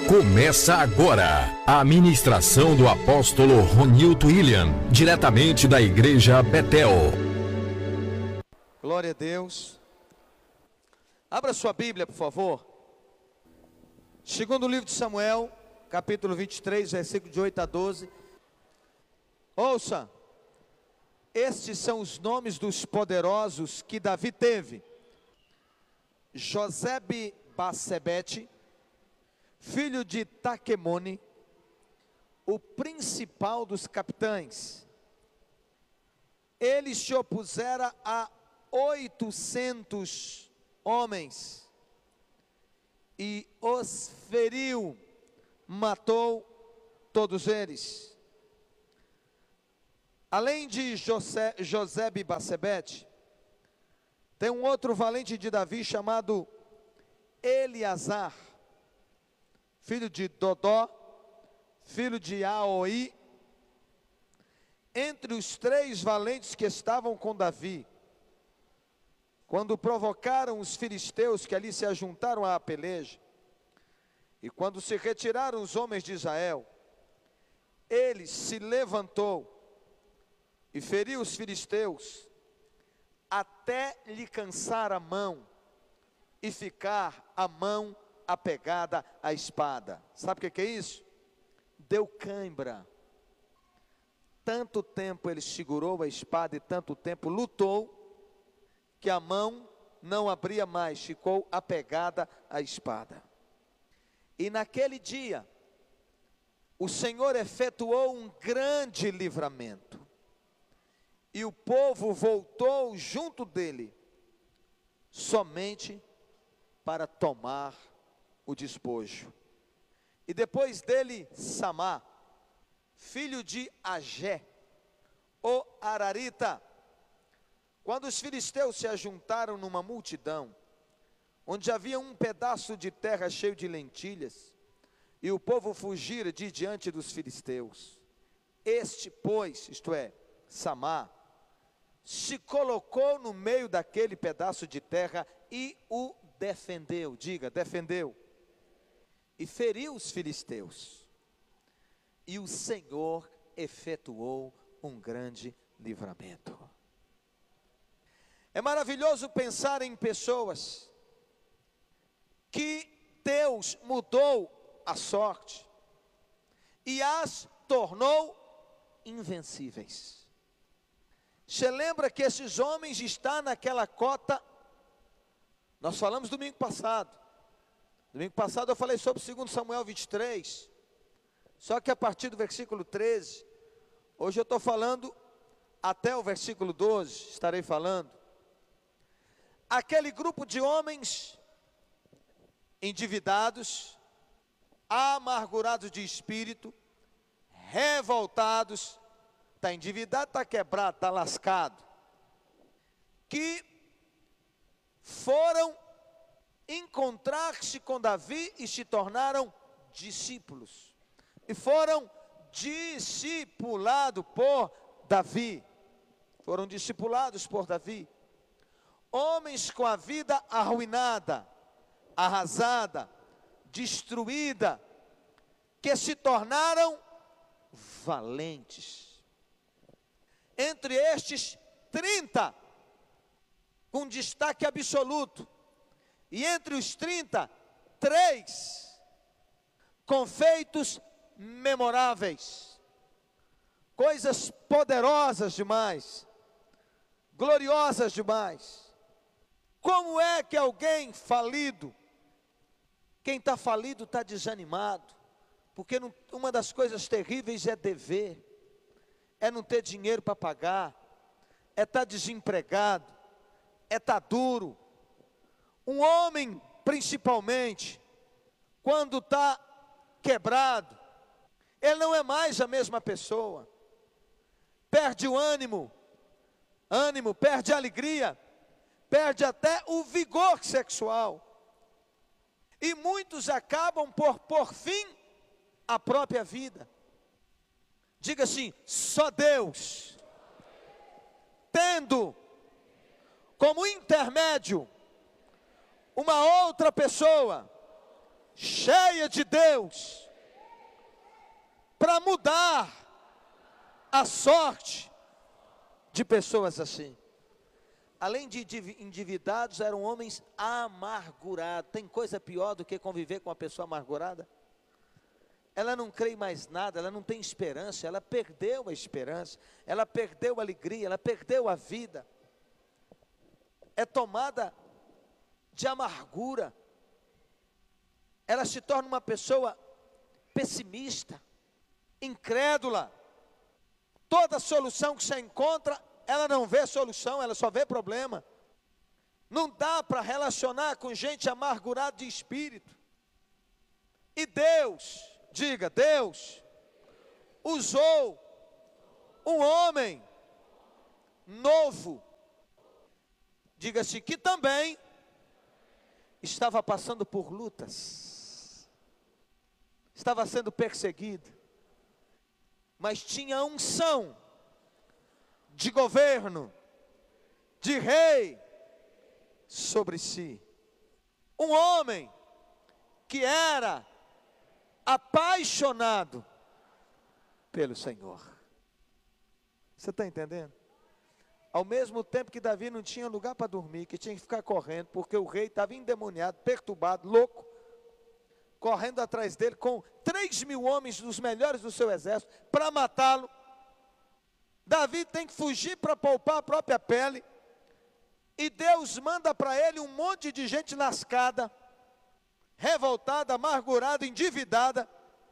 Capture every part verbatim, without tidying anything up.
Começa agora a ministração do apóstolo Ronilton William, diretamente da igreja Betel. Glória a Deus. Abra sua Bíblia, por favor. Segundo livro de Samuel, capítulo vinte e três, versículo de oito a doze. Ouça, estes são os nomes dos poderosos que Davi teve: Josebe-Basebete, filho de Taquemone, o principal dos capitães. Ele se opusera a oitocentos homens e os feriu, matou todos eles. Além de Josebe-Basebete, tem um outro valente de Davi chamado Eleazar, filho de Dodó, filho de Aoi. Entre os três valentes que estavam com Davi, quando provocaram os filisteus que ali se ajuntaram à peleja, e quando se retiraram os homens de Israel, ele se levantou e feriu os filisteus, até lhe cansar a mão, e ficar a mão apegada à espada. Sabe o que, que é isso? Deu cãibra. Tanto tempo ele segurou a espada e tanto tempo lutou, que a mão não abria mais, ficou apegada à espada. E naquele dia, o Senhor efetuou um grande livramento, e o povo voltou junto dele, somente para tomar o despojo. E depois dele, Samá, filho de Agé, o Ararita. Quando os filisteus se ajuntaram numa multidão, onde havia um pedaço de terra cheio de lentilhas, e o povo fugira de diante dos filisteus, este, pois, isto é, Samá, se colocou no meio daquele pedaço de terra e o defendeu. Diga, defendeu. E feriu os filisteus. E o Senhor efetuou um grande livramento. É maravilhoso pensar em pessoas que Deus mudou a sorte e as tornou invencíveis. Você lembra que esses homens estão naquela cota? Nós falamos domingo passado. Domingo passado eu falei sobre segundo Samuel vinte e três. Só que a partir do versículo treze. Hoje eu estou falando até o versículo doze. Estarei falando. Aquele grupo de homens endividados, amargurados de espírito, revoltados. Está endividado, está quebrado, está lascado, que foram encontrar-se com Davi e se tornaram discípulos, e foram discipulados por Davi, foram discipulados por Davi, homens com a vida arruinada, arrasada, destruída, que se tornaram valentes. Entre estes, trinta, com destaque absoluto. E entre os trinta, três, com feitos memoráveis. Coisas poderosas demais. Gloriosas demais. Como é que alguém falido, quem está falido está desanimado, porque não, uma das coisas terríveis é dever, é não ter dinheiro para pagar, é estar desempregado, é estar duro. Um homem, principalmente, quando está quebrado, ele não é mais a mesma pessoa, perde o ânimo, ânimo, perde a alegria, perde até o vigor sexual, e muitos acabam por pôr fim à própria vida. Diga assim: só Deus, tendo como intermédio uma outra pessoa cheia cheia de Deus para mudar a sorte de pessoas assim. Além de endividados, eram homens amargurados. Tem coisa pior do que conviver com uma pessoa amargurada? Ela não crê em mais nada, ela não tem esperança, ela perdeu a esperança, ela perdeu a alegria, ela perdeu a vida. É tomada de amargura. Ela se torna uma pessoa pessimista, incrédula. Toda solução que você encontra, ela não vê solução, ela só vê problema. Não dá para relacionar com gente amargurada de espírito. E Deus, diga, Deus usou um homem novo, diga-se que também estava passando por lutas, estava sendo perseguido, mas tinha unção de governo, de rei sobre si. Um homem que era apaixonado pelo Senhor. Você está entendendo? Ao mesmo tempo que Davi não tinha lugar para dormir, que tinha que ficar correndo, porque o rei estava endemoniado, perturbado, louco, correndo atrás dele com três mil homens dos melhores do seu exército, para matá-lo. Davi tem que fugir para poupar a própria pele, e Deus manda para ele um monte de gente lascada, revoltada, amargurada, endividada,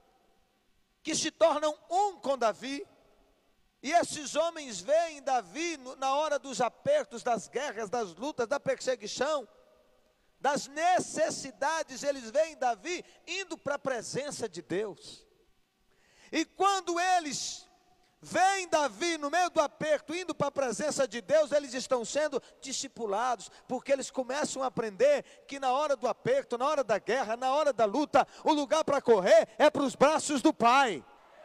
que se tornam um com Davi. E esses homens veem Davi na hora dos apertos, das guerras, das lutas, da perseguição, das necessidades. Eles veem Davi indo para a presença de Deus. E quando eles veem Davi no meio do aperto, indo para a presença de Deus, eles estão sendo discipulados, porque eles começam a aprender que na hora do aperto, na hora da guerra, na hora da luta, o lugar para correr é para os braços do Pai.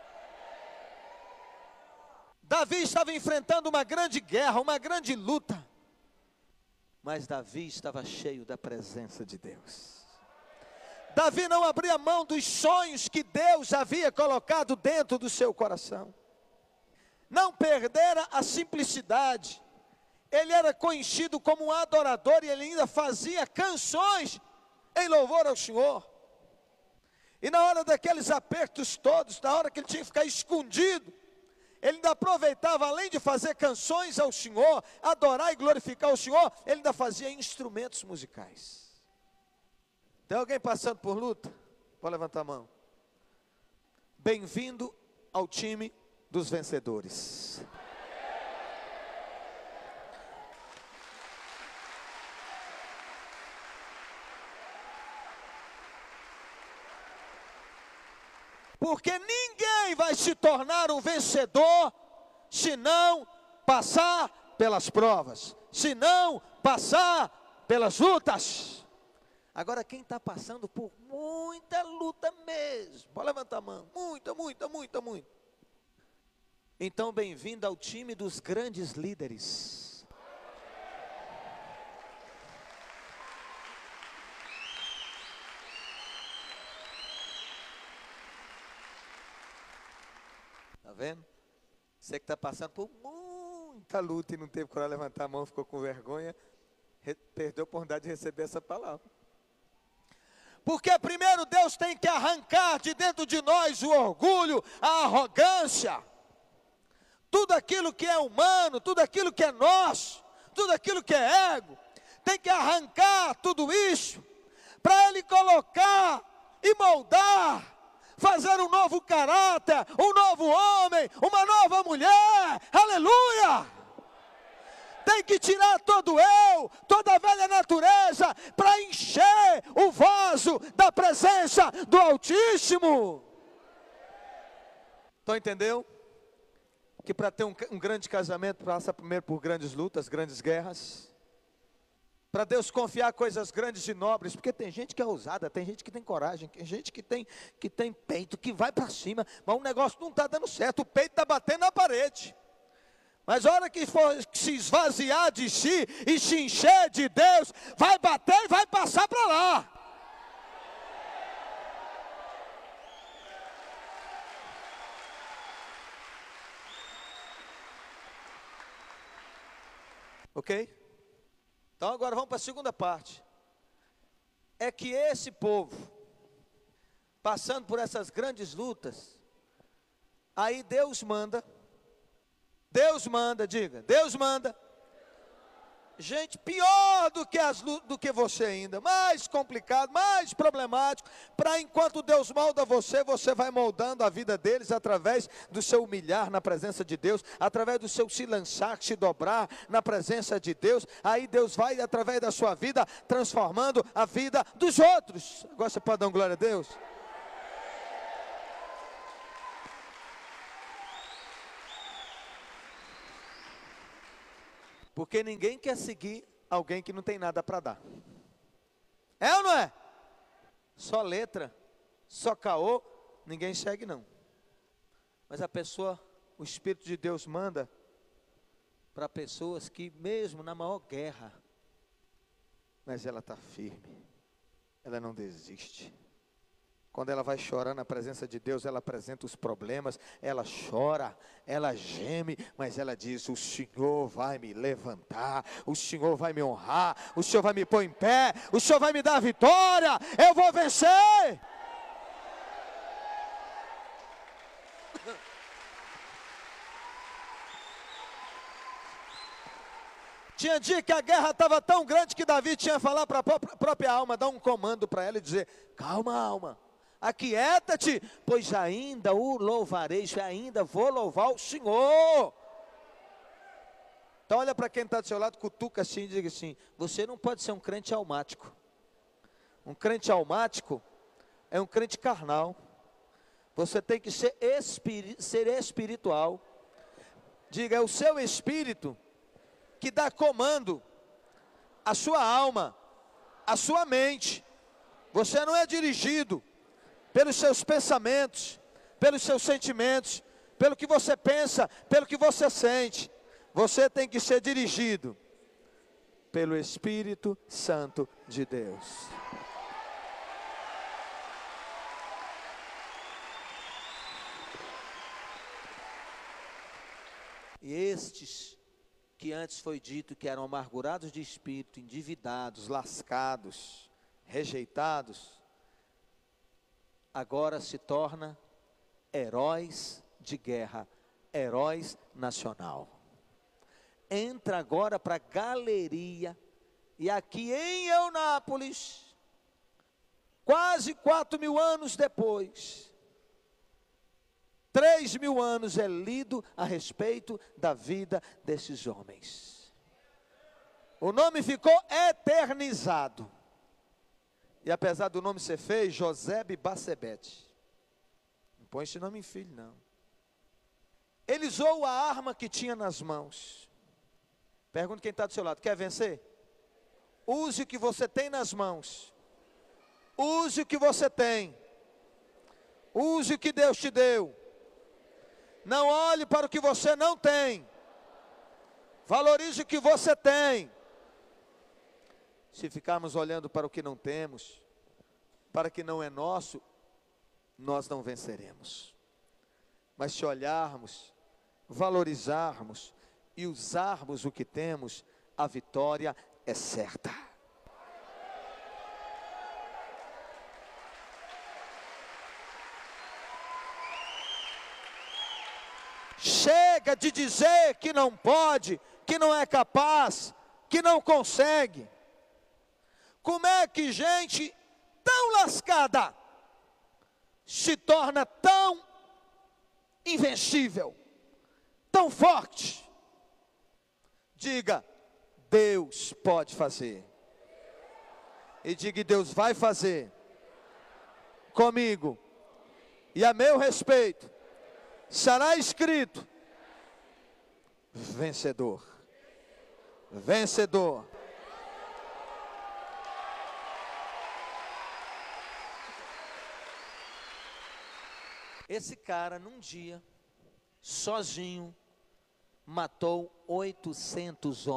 Davi estava enfrentando uma grande guerra, uma grande luta, mas Davi estava cheio da presença de Deus. Davi não abria mão dos sonhos que Deus havia colocado dentro do seu coração. Não perdera a simplicidade. Ele era conhecido como um adorador e ele ainda fazia canções em louvor ao Senhor. E na hora daqueles apertos todos, na hora que ele tinha que ficar escondido, ele ainda aproveitava, além de fazer canções ao Senhor, adorar e glorificar o Senhor, ele ainda fazia instrumentos musicais. Tem alguém passando por luta? Pode levantar a mão. Bem-vindo ao time dos vencedores. Porque ninguém vai se tornar um vencedor se não passar pelas provas, se não passar pelas lutas. Agora quem está passando por muita luta mesmo, pode levantar a mão, muita, muita, muita, muita. Então bem-vindo ao time dos grandes líderes. Está vendo? Você que está passando por muita luta e não teve coragem de levantar a mão, ficou com vergonha, perdeu a oportunidade de receber essa palavra. Porque primeiro Deus tem que arrancar de dentro de nós o orgulho, a arrogância, tudo aquilo que é humano, tudo aquilo que é nosso, tudo aquilo que é ego. Tem que arrancar tudo isso, para Ele colocar e moldar, fazer um novo caráter, um novo homem, uma nova mulher, aleluia! Tem que tirar todo eu, toda a velha natureza, para encher o vaso da presença do Altíssimo. Então entendeu? Que para ter um, um grande casamento, passa primeiro por grandes lutas, grandes guerras. Para Deus confiar coisas grandes e nobres, porque tem gente que é ousada, tem gente que tem coragem, tem gente que tem, que tem peito, que vai para cima, mas o negócio não está dando certo, o peito está batendo na parede. Mas a hora que for se esvaziar de si e se encher de Deus, vai bater e vai passar para lá. Ok? Então agora vamos para a segunda parte. É que esse povo, passando por essas grandes lutas, aí Deus manda, Deus manda, diga, Deus manda, gente pior do que, as, do que você ainda, mais complicado, mais problemático, para enquanto Deus molda você, você vai moldando a vida deles através do seu humilhar na presença de Deus, através do seu se lançar, se dobrar na presença de Deus, aí Deus vai através da sua vida, transformando a vida dos outros. Agora você pode dar uma glória a Deus? Porque ninguém quer seguir alguém que não tem nada para dar. É ou não é? Só letra, só caô, ninguém segue não. Mas a pessoa, o Espírito de Deus manda para pessoas que mesmo na maior guerra, mas ela está firme, ela não desiste. Quando ela vai chorar na presença de Deus, ela apresenta os problemas, ela chora, ela geme, mas ela diz, o Senhor vai me levantar, o Senhor vai me honrar, o Senhor vai me pôr em pé, o Senhor vai me dar a vitória, eu vou vencer. Tinha dia que a guerra estava tão grande que Davi tinha que falar para a própria alma, dar um comando para ela e dizer, calma alma, aquieta-te, pois ainda o louvarei, ainda vou louvar o Senhor. Então olha para quem está do seu lado, cutuca assim e diga assim, você não pode ser um crente almático. Um crente almático é um crente carnal. Você tem que ser, espiri- ser espiritual. Diga, é o seu espírito que dá comando à sua alma, à sua mente. Você não é dirigido pelos seus pensamentos, pelos seus sentimentos, pelo que você pensa, pelo que você sente. Você tem que ser dirigido pelo Espírito Santo de Deus. E estes que antes foi dito que eram amargurados de espírito, endividados, lascados, rejeitados, agora se torna heróis de guerra, heróis nacional. Entra agora para a galeria, e aqui em Eunápolis, quase quatro mil anos depois, três mil anos é lido a respeito da vida desses homens. O nome ficou eternizado. E apesar do nome ser feio, Josebe Bassebete. Não põe esse nome em filho, não. Ele usou a arma que tinha nas mãos. Pergunta quem está do seu lado, quer vencer? Use o que você tem nas mãos. Use o que você tem. Use o que Deus te deu. Não olhe para o que você não tem. Valorize o que você tem. Se ficarmos olhando para o que não temos, para o que não é nosso, nós não venceremos. Mas se olharmos, valorizarmos e usarmos o que temos, a vitória é certa. Chega de dizer que não pode, que não é capaz, que não consegue. Como é que gente tão lascada se torna tão invencível, tão forte? Diga, Deus pode fazer. E diga, Deus vai fazer comigo. E a meu respeito será escrito vencedor. Vencedor. Esse cara, num dia, sozinho, matou oitocentos homens.